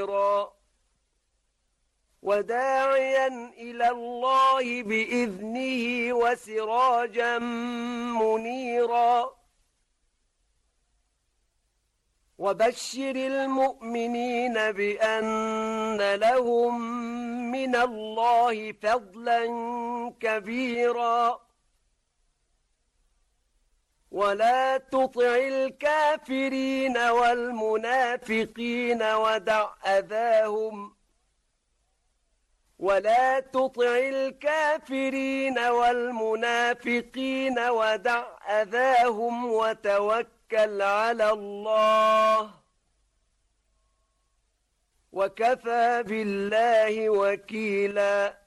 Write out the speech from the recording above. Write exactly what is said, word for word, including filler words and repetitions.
كبيرا وداعيا إلى الله بإذنه وسراجا منيرا وبشر المؤمنين بأن لهم من الله فضلا كبيرا ولا تطع الكافرين والمنافقين ودع أذاهم ولا تطع الكافرين والمنافقين ودع أذاهم وتوكل على الله وكفى بالله وكيلا